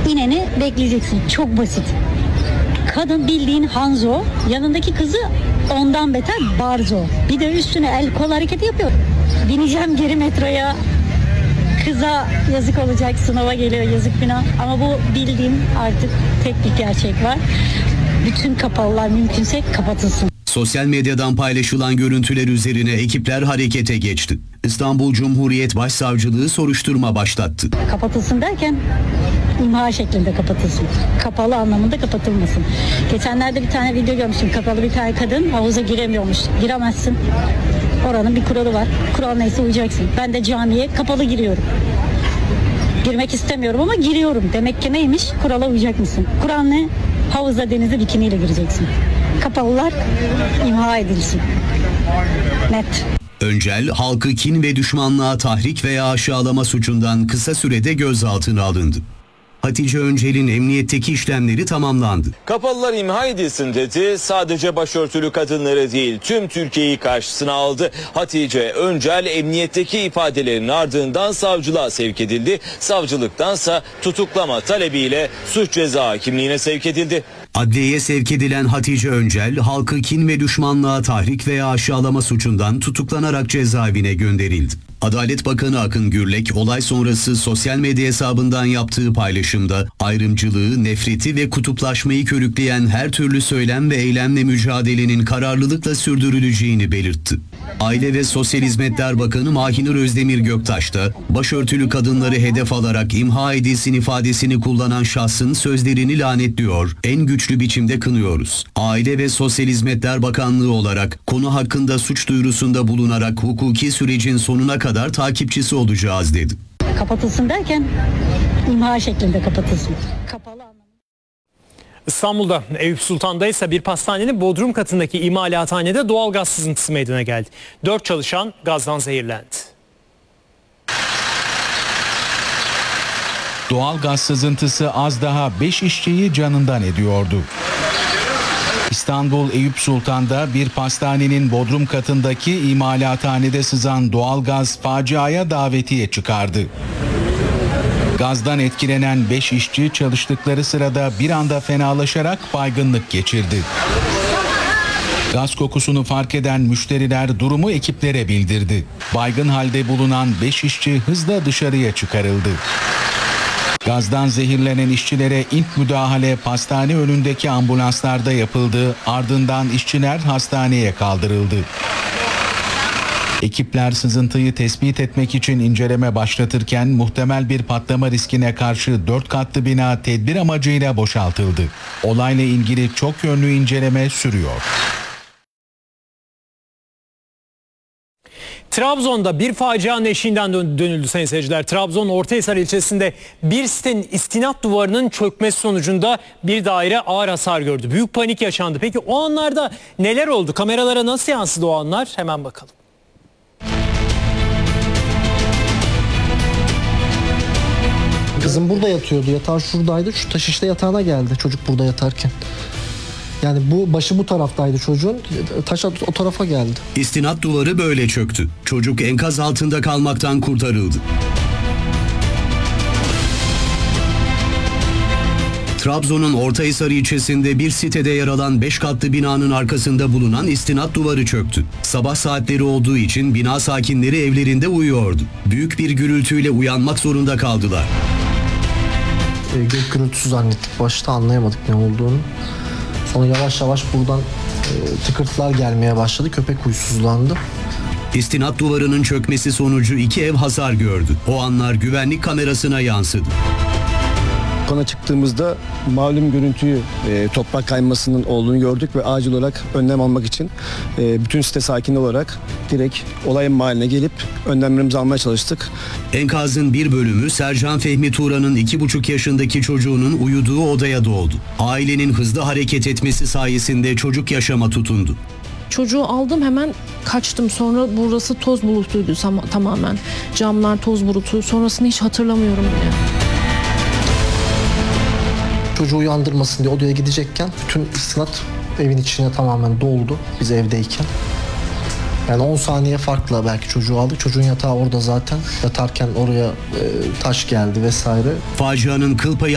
İneni bekleyeceksin. Çok basit. Kadın bildiğin Hanzo, yanındaki kızı ondan beter Barzo. Bir de üstüne el kol hareketi yapıyor. Bineceğim geri metroya. Kıza yazık olacak, sınava geliyor, yazık günah. Ama bu bildiğim artık tek bir gerçek var. Bütün kapalılar mümkünse kapatılsın. Sosyal medyadan paylaşılan görüntüler üzerine ekipler harekete geçti. İstanbul Cumhuriyet Başsavcılığı soruşturma başlattı. Kapatılsın derken imha şeklinde kapatılsın. Kapalı anlamında kapatılmasın. Geçenlerde bir tane video görmüştüm. Kapalı bir tane kadın havuza giremiyormuş. Giremezsin. Oranın bir kuralı var. Kural neyse uyacaksın. Ben de camiye kapalı giriyorum. Girmek istemiyorum ama giriyorum. Demek ki neymiş? Kurala uyacak mısın? Kural ne? Havuza, denize bikiniyle gireceksin. Kapalılar imha edilsin. Net. Öncel, halkı kin ve düşmanlığa tahrik veya aşağılama suçundan kısa sürede gözaltına alındı. Hatice Öncel'in emniyetteki işlemleri tamamlandı. Kapalılar imha edilsin dedi. Sadece başörtülü kadınları değil tüm Türkiye'yi karşısına aldı. Hatice Öncel emniyetteki ifadelerinin ardından savcılığa sevk edildi. Savcılıktansa tutuklama talebiyle suç ceza hakimliğine sevk edildi. Adliyeye sevk edilen Hatice Öncel, halkı kin ve düşmanlığa tahrik veya aşağılama suçundan tutuklanarak cezaevine gönderildi. Adalet Bakanı Akın Gürlek, olay sonrası sosyal medya hesabından yaptığı paylaşımda ayrımcılığı, nefreti ve kutuplaşmayı körükleyen her türlü söylem ve eylemle mücadelenin kararlılıkla sürdürüleceğini belirtti. Aile ve Sosyal Hizmetler Bakanı Mahinur Özdemir Göktaş da başörtülü kadınları hedef alarak imha edilsin ifadesini kullanan şahsın sözlerini lanetliyor, en güçlü biçimde kınıyoruz. Aile ve Sosyal Hizmetler Bakanlığı olarak konu hakkında suç duyurusunda bulunarak hukuki sürecin sonuna kadar takipçisi olacağız dedi. Kapatılsın derken imha şeklinde kapatılsın. Kapalı anlamında. İstanbul'da Eyüp Sultan'da ise bir pastanenin bodrum katındaki imalathanede doğal gaz sızıntısı meydana geldi. 4 çalışan gazdan zehirlendi. Doğal gaz sızıntısı az daha 5 işçiyi canından ediyordu. İstanbul Eyüp Sultan'da bir pastanenin bodrum katındaki imalathanede sızan doğal gaz faciaya davetiye çıkardı. Gazdan etkilenen 5 işçi çalıştıkları sırada bir anda fenalaşarak baygınlık geçirdi. Gaz kokusunu fark eden müşteriler durumu ekiplere bildirdi. Baygın halde bulunan 5 işçi hızla dışarıya çıkarıldı. Gazdan zehirlenen işçilere ilk müdahale pastane önündeki ambulanslarda yapıldı, ardından işçiler hastaneye kaldırıldı. Ekipler sızıntıyı tespit etmek için inceleme başlatırken muhtemel bir patlama riskine karşı 4 katlı bina tedbir amacıyla boşaltıldı. Olayla ilgili çok yönlü inceleme sürüyor. Trabzon'da bir facianın eşiğinden dönüldü sayın seyirciler. Trabzon Ortahisar ilçesinde bir sitenin istinat duvarının çökmesi sonucunda bir daire ağır hasar gördü. Büyük panik yaşandı. Peki o anlarda neler oldu? Kameralara nasıl yansıdı o anlar? Hemen bakalım. Kızım burada yatıyordu. Yatağı şuradaydı. Şu taş işte yatağına geldi çocuk burada yatarken. Yani bu başı bu taraftaydı çocuğun. Taş o tarafa geldi. İstinat duvarı böyle çöktü. Çocuk enkaz altında kalmaktan kurtarıldı. Trabzon'un Ortahisar ilçesinde bir sitede yer alan 5 katlı binanın arkasında bulunan istinat duvarı çöktü. Sabah saatleri olduğu için bina sakinleri evlerinde uyuyordu. Büyük bir gürültüyle uyanmak zorunda kaldılar. Gök gürültüsü zannettik. Başta anlayamadık ne olduğunu. Sonra yavaş yavaş buradan tıkırtılar gelmeye başladı. Köpek huysuzlandı. İstinat duvarının çökmesi sonucu 2 ev hasar gördü. O anlar güvenlik kamerasına yansıdı. Balkona çıktığımızda malum görüntüyü toprak kaymasının olduğunu gördük ve acil olarak önlem almak için bütün site sakini olarak direkt olay mahalline gelip önlemlerimizi almaya çalıştık. Enkazın bir bölümü Sercan Fehmi Turan'ın 2,5 yaşındaki çocuğunun uyuduğu odaya doldu. Ailenin hızlı hareket etmesi sayesinde çocuk yaşama tutundu. Çocuğu aldım hemen kaçtım. Sonra burası toz bulutuydu tamamen. Camlar toz bulutu. Sonrasını hiç hatırlamıyorum bile. Çocuğu uyandırmasın diye odaya gidecekken bütün istinat evin içine tamamen doldu biz evdeyken. Yani 10 saniye farkla belki çocuğu aldık. Çocuğun yatağı orada zaten. Yatarken oraya taş geldi vesaire. Facianın kıl payı